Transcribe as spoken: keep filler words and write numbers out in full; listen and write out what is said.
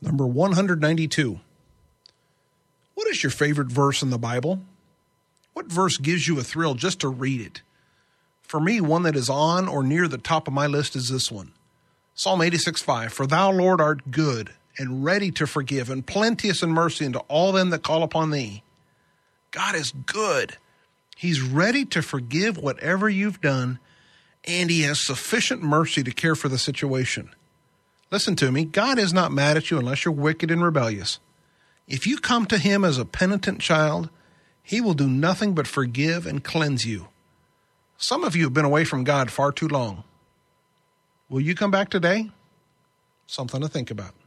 Number one hundred ninety-two. What is your favorite verse in the Bible? What verse gives you a thrill just to read it? For me, one that is on or near the top of my list is this one. Psalm eighty-six five. For thou, Lord, art good and ready to forgive and plenteous in mercy unto all them that call upon thee. God is good. He's ready to forgive whatever you've done, and he has sufficient mercy to care for the situation. Listen to me. God is not mad at you unless you're wicked and rebellious. If you come to him as a penitent child, he will do nothing but forgive and cleanse you. Some of you have been away from God far too long. Will you come back today? Something to think about.